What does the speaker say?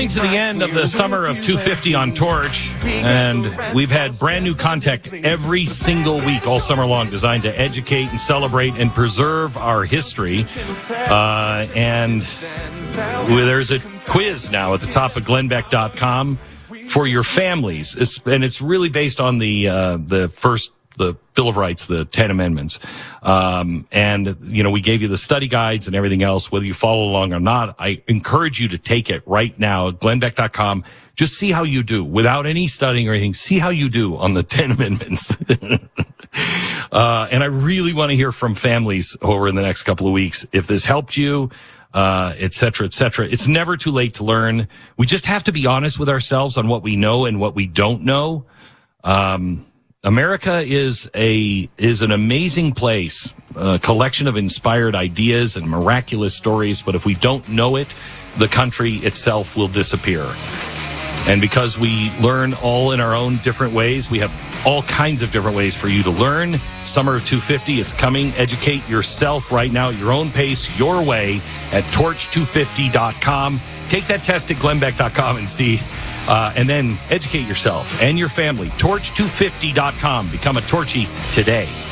To the end of the summer of 250 on Torch, and we've had brand new content every single week all summer long designed to educate and celebrate and preserve our history. And there's a quiz now at the top of glennbeck.com for your families, and it's really based on the Bill of Rights, the 10 Amendments. And, we gave you the study guides and everything else, whether you follow along or not. I encourage you to take it right now at glennbeck.com. Just see how you do without any studying or anything. See how you do on the 10 Amendments. And I really want to hear from families over in the next couple of weeks. If this helped you, et cetera, et cetera. It's never too late to learn. We just have to be honest with ourselves on what we know and what we don't know. America is an amazing place, a collection of inspired ideas and miraculous stories. But if we don't know it, the country itself will disappear. And because we learn all in our own different ways, we have all kinds of different ways for you to learn. Summer of 250, it's coming. Educate yourself right now at your own pace, your way at torch250.com. Take that test at glennbeck.com and see. And then educate yourself and your family. Torch250.com. Become a Torchy today.